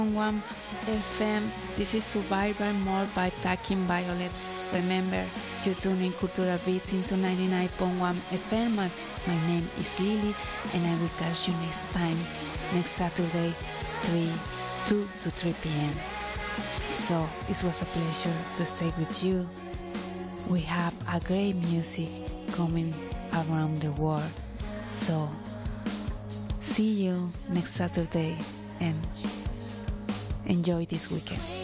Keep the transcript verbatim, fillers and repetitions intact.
One F M. This is Survivor More by Talking Violet. Remember, you tune in Cultural Beats into ninety-nine point one F M. My, my name is Lily, and I will catch you next time, next Saturday, three, two to three p m So, it was a pleasure to stay with you. We have a great music coming around the world. So, see you next Saturday, and enjoy this weekend.